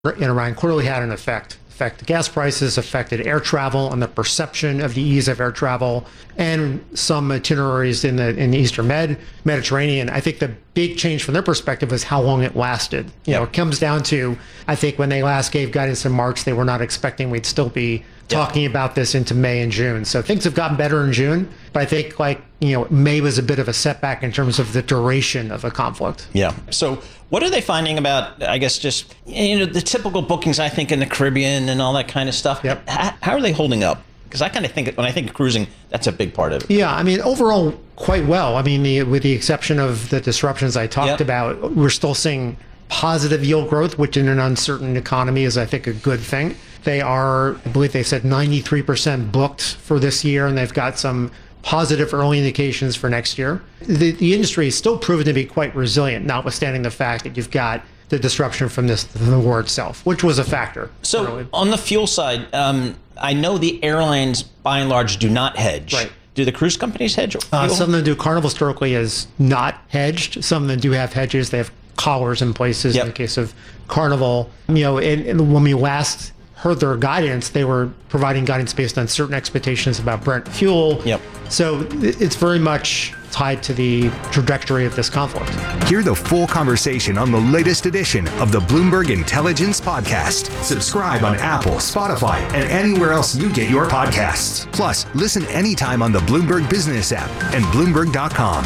in Iran clearly had an effect. Affected gas prices, affected air travel and the perception of the ease of air travel, and some itineraries in the Eastern Mediterranean. I think the big change from their perspective is how long it lasted. You know, it comes down to, I think when they last gave guidance in March, they were not expecting we'd still be talking about this into May and June. So things have gotten better in June, but I think May was a bit of a setback in terms of the duration of a conflict. Yeah. So what are they finding about, I guess, just, the typical bookings, I think, in the Caribbean and all that kind of stuff? Yep. How are they holding up? Because I kind of think, when I think of cruising, that's a big part of it. Yeah, overall, quite well. with the exception of the disruptions I talked about, we're still seeing positive yield growth, which in an uncertain economy is, I think, a good thing. They are, I believe they said 93% booked for this year, and they've got some positive early indications for next year. The industry is still proven to be quite resilient, notwithstanding the fact that you've got the disruption from the war itself, which was a factor. So on the fuel side, I know the airlines, by and large, do not hedge. Right. Do the cruise companies hedge? Some of them do. Carnival historically is not hedged. Some of them do have hedges. They have collars in places in the case of Carnival. And when we last heard their guidance, they were providing guidance based on certain expectations about Brent fuel. So it's very much tied to the trajectory of this conflict. Hear the full conversation on the latest edition of the Bloomberg Intelligence Podcast. Subscribe on Apple, Spotify, and anywhere else you get your podcasts. Plus, listen anytime on the Bloomberg Business app and Bloomberg.com.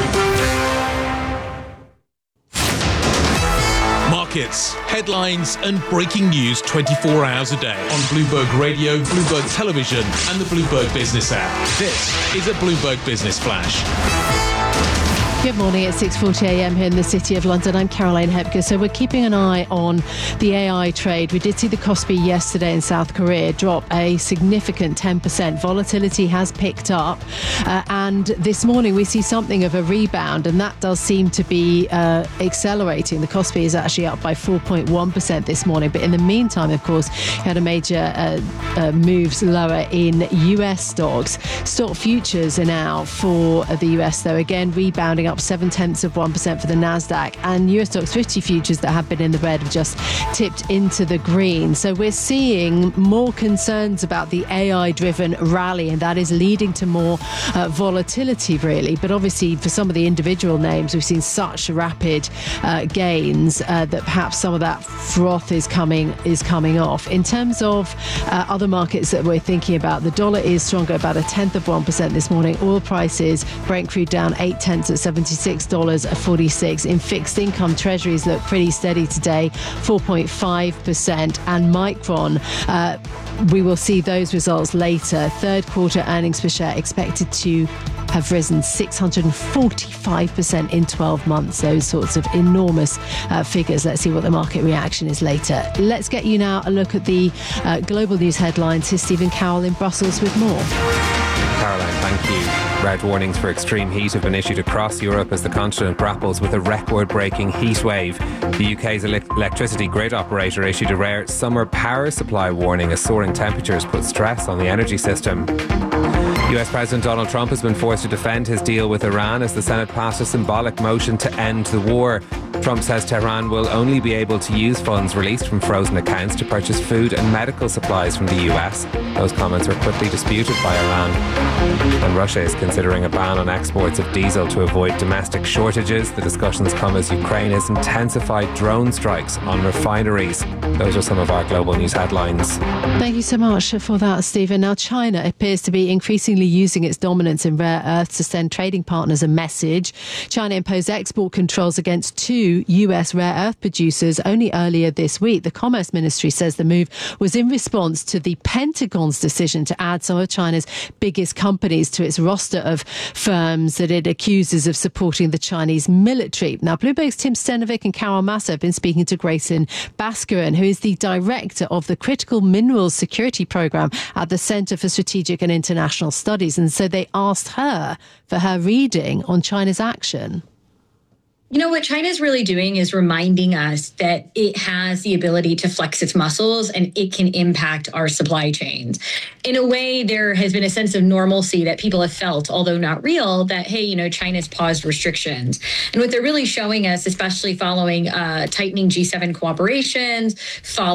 Markets, headlines, and breaking news 24 hours a day on Bloomberg Radio, Bloomberg Television, and the Bloomberg Business app. This is a Bloomberg Business Flash. Good morning. It's 6:40 a.m. here in the City of London. I'm Caroline Hepker. So we're keeping an eye on the AI trade. We did see the Kospi yesterday in South Korea drop a significant 10%. Volatility has picked up. And this morning we see something of a rebound, and that does seem to be accelerating. The Kospi is actually up by 4.1% this morning. But in the meantime, of course, you had a major moves lower in US stocks. Stock futures are now for the US, though, again, rebounding up 0.7% for the Nasdaq, and US stocks 50 futures that have been in the red have just tipped into the green. So we're seeing more concerns about the AI-driven rally, and that is leading to more volatility, really. But obviously, for some of the individual names, we've seen such rapid gains that perhaps some of that froth is coming off. In terms of other markets that we're thinking about, the dollar is stronger, about 0.1% this morning. Oil prices, Brent crude down 0.8 at $76.46. In fixed income, treasuries look pretty steady today, 4.5%. And Micron, we will see those results later. Third quarter earnings per share expected to have risen 645% in 12 months. Those sorts of enormous figures. Let's see what the market reaction is later. Let's get you now a look at the global news headlines. Here's Stephen Cowell in Brussels with more. Caroline, thank you. Red warnings for extreme heat have been issued across Europe as the continent grapples with a record-breaking heat wave. The UK's electricity grid operator issued a rare summer power supply warning as soaring temperatures put stress on the energy system. US President Donald Trump has been forced to defend his deal with Iran as the Senate passed a symbolic motion to end the war. Trump says Tehran will only be able to use funds released from frozen accounts to purchase food and medical supplies from the US. Those comments were quickly disputed by Iran. And Russia is considering a ban on exports of diesel to avoid domestic shortages. The discussions come as Ukraine has intensified drone strikes on refineries. Those are some of our global news headlines. Thank you so much for that, Stephen. Now, China appears to be increasingly using its dominance in rare earths to send trading partners a message. China imposed export controls against 2 US rare earth producers only earlier this week. The Commerce Ministry says the move was in response to the Pentagon's decision to add some of China's biggest companies to its roster of firms that it accuses of supporting the Chinese military. Now, Bloomberg's Tim Stenovic and Carol Massa have been speaking to Grayson Bhaskaran, who is the director of the Critical Minerals Security Program at the Center for Strategic and International Studies. And so they asked her for her reading on China's action. You know, what China's really doing is reminding us that it has the ability to flex its muscles and it can impact our supply chains. In a way, there has been a sense of normalcy that people have felt, although not real, that, hey, you know, China's paused restrictions. And what they're really showing us, especially following tightening G7 cooperations,